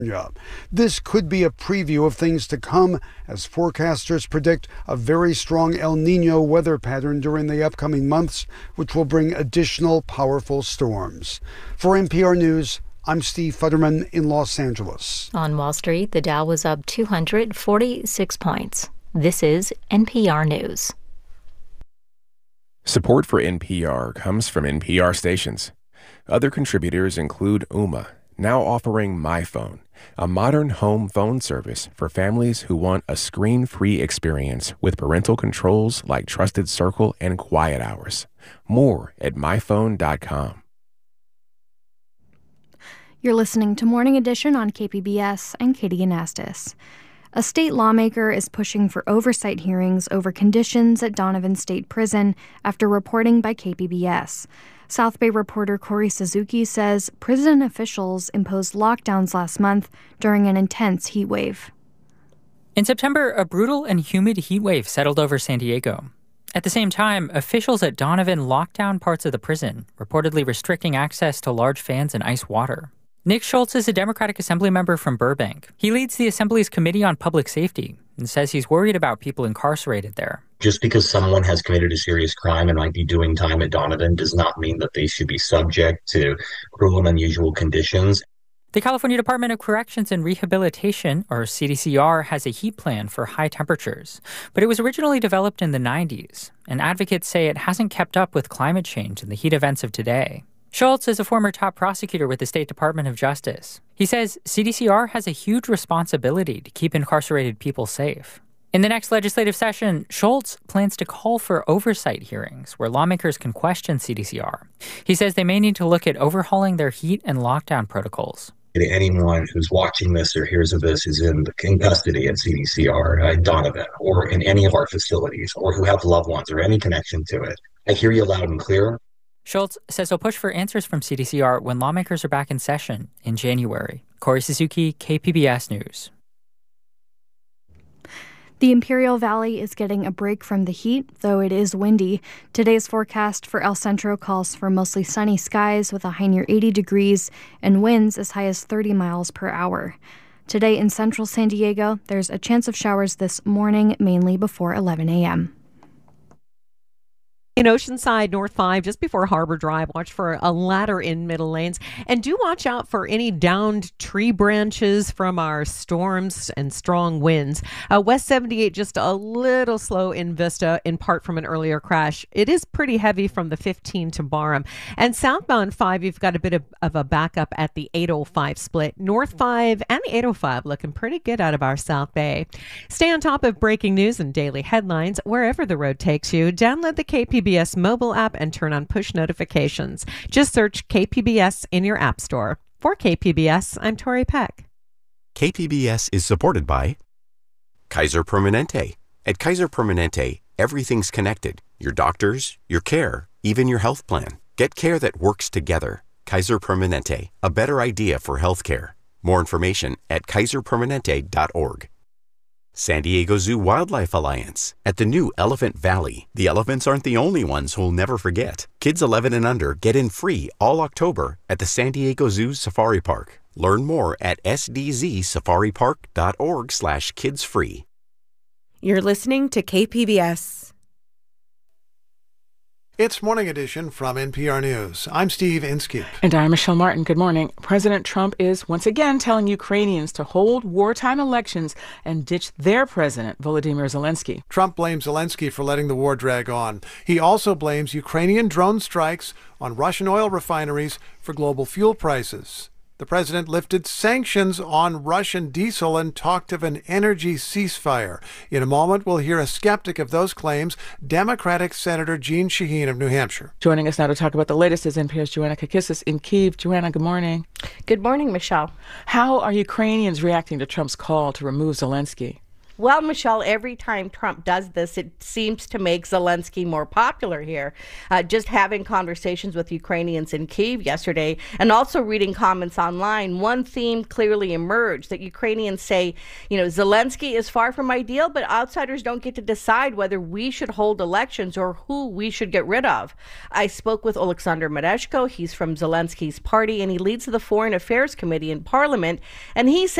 job. This could be a preview of things to come as forecasters predict a very strong El Nino weather pattern during the upcoming months, which will bring additional powerful storms. For NPR News, I'm Steve Futterman in Los Angeles. On Wall Street, the Dow was up 246 points. This is NPR News. Support for NPR comes from NPR stations. Other contributors include Ooma, now offering MyPhone, a modern home phone service for families who want a screen-free experience with parental controls like Trusted Circle and Quiet Hours. More at myphone.com. You're listening to Morning Edition on KPBS. I'm Katie Anastas. A state lawmaker is pushing for oversight hearings over conditions at Donovan State Prison after reporting by KPBS. South Bay reporter Corey Suzuki says prison officials imposed lockdowns last month during an intense heat wave. In September, a brutal and humid heat wave settled over San Diego. At the same time, officials at Donovan locked down parts of the prison, reportedly restricting access to large fans and ice water. Nick Schultz is a Democratic Assembly member from Burbank. He leads the Assembly's Committee on Public Safety and says he's worried about people incarcerated there. Just because someone has committed a serious crime and might be doing time at Donovan does not mean that they should be subject to cruel and unusual conditions. The California Department of Corrections and Rehabilitation, or CDCR, has a heat plan for high temperatures, but it was originally developed in the 90s, and advocates say it hasn't kept up with climate change and the heat events of today. Schultz is a former top prosecutor with the State Department of Justice. He says CDCR has a huge responsibility to keep incarcerated people safe. In the next legislative session, Schultz plans to call for oversight hearings where lawmakers can question CDCR. He says they may need to look at overhauling their heat and lockdown protocols. Anyone who's watching this or hears of this is in custody at CDCR, at Donovan, or in any of our facilities, or who have loved ones or any connection to it. I hear you loud and clear. Schultz says he'll push for answers from CDCR when lawmakers are back in session in January. Corey Suzuki, KPBS News. The Imperial Valley is getting a break from the heat, though it is windy. Today's forecast for El Centro calls for mostly sunny skies with a high near 80 degrees and winds as high as 30 miles per hour. Today in central San Diego, there's a chance of showers this morning, mainly before 11 a.m. In Oceanside, North 5, just before Harbor Drive, watch for a ladder in middle lanes. And do watch out for any downed tree branches from our storms and strong winds. West 78, just a little slow in Vista, in part from an earlier crash. It is pretty heavy from the 15 to Barham. And southbound 5, you've got a bit of a backup at the 805 split. North 5 and the 805 looking pretty good out of our South Bay. Stay on top of breaking news and daily headlines wherever the road takes you. Download the KPBS mobile app and turn on push notifications. Just search KPBS in your app store. For KPBS, I'm Tori Peck. KPBS is supported by Kaiser Permanente. At Kaiser Permanente, everything's connected. Your doctors, your care, even your health plan. Get care that works together. Kaiser Permanente, a better idea for healthcare. More information at kaiserpermanente.org. San Diego Zoo Wildlife Alliance. At the new Elephant Valley, the elephants aren't the only ones who'll never forget. Kids 11 and under get in free all October at the San Diego Zoo Safari Park. Learn more at sdzsafaripark.org/kidsfree. You're listening to KPBS. It's Morning Edition from NPR News. I'm Steve Inskeep. And I'm Michelle Martin. Good morning. President Trump is once again telling Ukrainians to hold wartime elections and ditch their president, Volodymyr Zelensky. Trump blames Zelensky for letting the war drag on. He also blames Ukrainian drone strikes on Russian oil refineries for global fuel prices. The president lifted sanctions on Russian diesel and talked of an energy ceasefire. In a moment, we'll hear a skeptic of those claims, Democratic Senator Jeanne Shaheen of New Hampshire. Joining us now to talk about the latest is NPR's Joanna Kakissis in Kyiv. Joanna, good morning. Good morning, Michelle. How are Ukrainians reacting to Trump's call to remove Zelensky? Well, Michelle, every time Trump does this, it seems to make Zelensky more popular here. Just having conversations with Ukrainians in Kyiv yesterday and also reading comments online, one theme clearly emerged that Ukrainians say, Zelensky is far from ideal, but outsiders don't get to decide whether we should hold elections or who we should get rid of. I spoke with Oleksandr Mereshko. He's from Zelensky's party, and he leads the Foreign Affairs Committee in Parliament, and he said